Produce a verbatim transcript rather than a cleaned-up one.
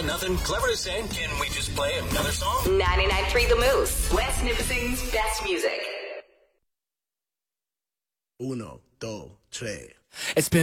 got nothing clever to say? Can we just play another song? ninety-nine point three The Moose. West Nipissing's best music. Uno, dos, tres. It's been